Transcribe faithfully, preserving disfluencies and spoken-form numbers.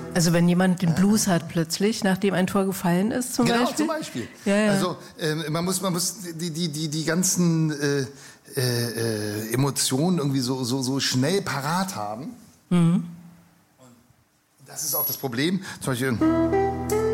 Also wenn jemand den Blues hat plötzlich, nachdem ein Tor gefallen ist, zum genau, Beispiel? Genau, zum Beispiel. Ja, ja. Also äh, man muss, man muss die, die, die, die ganzen äh, äh, Emotionen irgendwie so, so, so schnell parat haben. Mhm. Und das ist auch das Problem. Zum Beispiel